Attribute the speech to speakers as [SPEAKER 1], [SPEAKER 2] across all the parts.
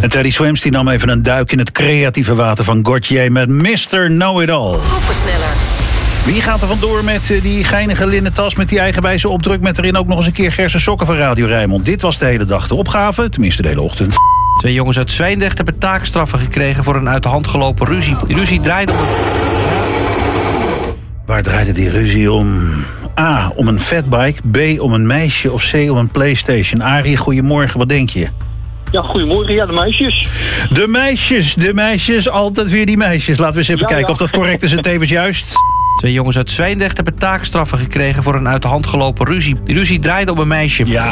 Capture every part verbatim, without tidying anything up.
[SPEAKER 1] En Teddy Swims die nam even een duik in het creatieve water van Gotye met mister Know-It-All.
[SPEAKER 2] Groepensneller.
[SPEAKER 1] Wie gaat er vandoor met uh, die geinige linnen tas met die eigenwijze opdruk met erin ook nog eens een keer Gerse sokken van Radio Rijnmond? Dit was de hele dag de opgave, tenminste de hele ochtend.
[SPEAKER 3] Twee jongens uit Zwijndrecht hebben taakstraffen gekregen voor een uit de hand gelopen ruzie. Die ruzie draaide om...
[SPEAKER 1] Waar draaide die ruzie om? A, om een fatbike. B, om een meisje. Of C, om een PlayStation. Arie, goedemorgen, wat denk je?
[SPEAKER 4] Ja, goedemorgen. Ja, de meisjes.
[SPEAKER 1] De meisjes, de meisjes, altijd weer die meisjes. Laten we eens even
[SPEAKER 4] Ja,
[SPEAKER 1] kijken
[SPEAKER 4] ja.
[SPEAKER 1] of dat correct is en tevens juist.
[SPEAKER 3] Twee jongens uit Zwijndrecht hebben taakstraffen gekregen voor een uit de hand gelopen ruzie. Die ruzie draaide om een meisje.
[SPEAKER 1] Ja.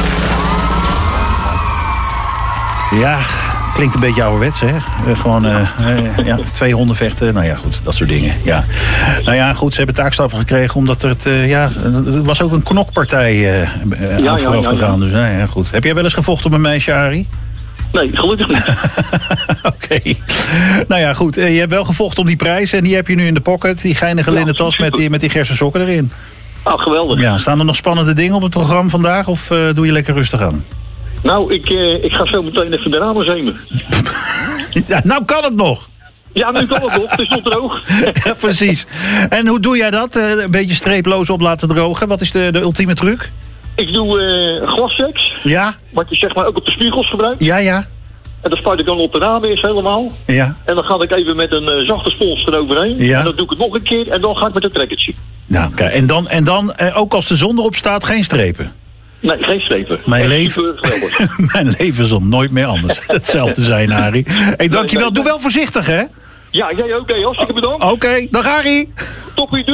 [SPEAKER 1] Ja, klinkt een beetje ouderwets, hè? Uh, gewoon uh, uh, ja, twee honden vechten, nou ja, goed, dat soort dingen. Ja. Nou ja, goed, ze hebben taakstraffen gekregen omdat er het, uh, ja, er was ook een knokpartij uh, uh,
[SPEAKER 4] ja,
[SPEAKER 1] aan vooraf
[SPEAKER 4] ja, ja,
[SPEAKER 1] gegaan.
[SPEAKER 4] ja.
[SPEAKER 1] Dus nou ja, goed. Heb jij wel eens gevochten op een meisje, Arie?
[SPEAKER 4] Nee, gelukkig niet.
[SPEAKER 1] Oké. Okay. Nou ja, goed. Je hebt wel gevochten om die prijs en die heb je nu in de pocket. Die geinige
[SPEAKER 4] Ja,
[SPEAKER 1] linnen tas met die, met die Gerse sokken erin.
[SPEAKER 4] Ah, geweldig.
[SPEAKER 1] Ja, staan er nog spannende dingen op het programma vandaag of uh, doe je lekker rustig aan?
[SPEAKER 4] Nou, ik, uh, ik ga zo meteen even de ramen zemen.
[SPEAKER 1] Ja, nou kan het nog.
[SPEAKER 4] Ja, nu kan het nog. Het is nog droog.
[SPEAKER 1] Ja, precies. En hoe doe jij dat? Uh, een beetje streeploos op laten drogen. Wat is de, de ultieme truc?
[SPEAKER 4] Ik doe uh, glassex.
[SPEAKER 1] Ja?
[SPEAKER 4] Wat je zeg maar ook op de spiegels gebruikt.
[SPEAKER 1] Ja, ja.
[SPEAKER 4] En dan spuit ik dan op de ramen eerst helemaal.
[SPEAKER 1] Ja.
[SPEAKER 4] En dan ga ik even met een uh, zachte spons eroverheen.
[SPEAKER 1] Ja.
[SPEAKER 4] En dan doe ik het nog een keer. En dan ga ik met een trekkertje.
[SPEAKER 1] Nou, kijk. En dan, en dan uh, ook als de zon erop staat, geen strepen.
[SPEAKER 4] Nee, geen strepen.
[SPEAKER 1] Mijn
[SPEAKER 4] Echt
[SPEAKER 1] leven,
[SPEAKER 4] super geweldig.
[SPEAKER 1] mijn leven zal nooit meer anders hetzelfde zijn, Arie. Hey, dankjewel. Doe wel voorzichtig, hè?
[SPEAKER 4] Ja, jij ook. Okay, hartstikke bedankt.
[SPEAKER 1] Oké, okay, dag Arie.
[SPEAKER 4] Toppie.